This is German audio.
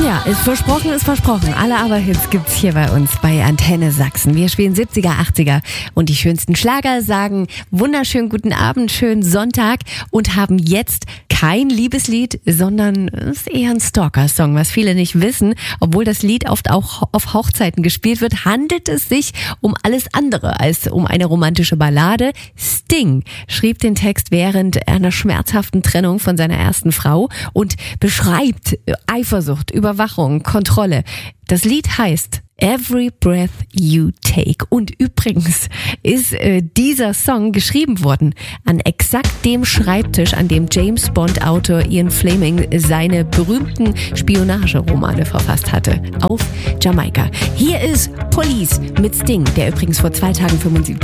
Ja, ist versprochen. Alle Aber-Hits gibt's hier bei uns bei Antenne Sachsen. Wir spielen 70er, 80er und die schönsten Schlager, sagen wunderschönen guten Abend, schönen Sonntag und haben jetzt kein Liebeslied, sondern ist eher ein Stalker-Song, was viele nicht wissen. Obwohl das Lied oft auch auf Hochzeiten gespielt wird, handelt es sich um alles andere als um eine romantische Ballade. Sting schrieb den Text während einer schmerzhaften Trennung von seiner ersten Frau und beschreibt Eifersucht, Überwachung, Kontrolle. Das Lied heißt Every Breath You Take. Und übrigens ist dieser Song geschrieben worden an exakt dem Schreibtisch, an dem James Bond-Autor Ian Fleming seine berühmten Spionageromane verfasst hatte, auf Jamaika. Hier ist Police mit Sting, der übrigens vor 2 Tagen 75